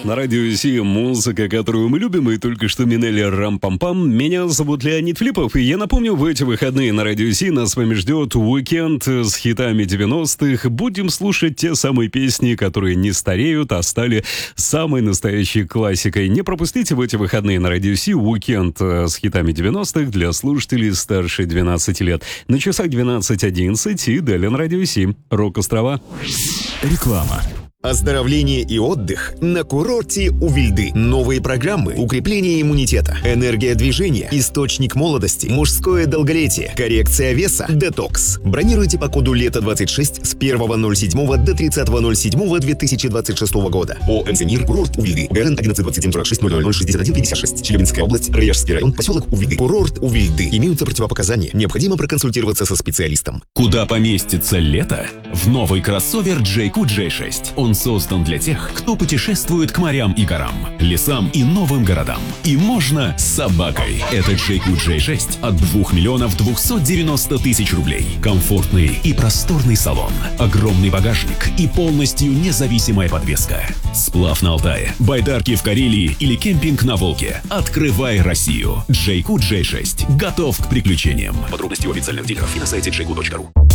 На радио Си музыка, которую мы любим, и только что минели рам-пам-пам. Меня зовут Леонид Филиппов, и я напомню, в эти выходные на радио Си нас с вами ждет уикенд с хитами 90-х. Будем слушать те самые песни, которые не стареют, а стали самой настоящей классикой. Не пропустите в эти выходные на радио Си уикенд с хитами 90-х для слушателей старше 12 лет. На часах 12:11 и далее на радио Си. Рок-острова. Реклама. Оздоровление и отдых на курорте Увильды. Новые программы, укрепление иммунитета, энергия движения, источник молодости, мужское долголетие, коррекция веса, детокс. Бронируйте по коду ЛЕТО26 с 1.07 до 30.07.2026 года. ОМЗ «Мир», курорт Увильды. ГРН 112746006156. Челябинская область, Раяжский район, поселок Увильды. Курорт Увильды. Имеются противопоказания. Необходимо проконсультироваться со специалистом. Куда поместится лето? В новый кроссовер JQ J6. Он создан для тех, кто путешествует к морям и горам, лесам и новым городам. И можно с собакой. Это JQ J6 от 2 290 000 рублей. Комфортный и просторный салон, огромный багажник и полностью независимая подвеска. Сплав на Алтае, байдарки в Карелии или кемпинг на Волге. Открывай Россию. JQ J6 готов к приключениям. Подробности у официальных дилеров и на сайте jq.ru.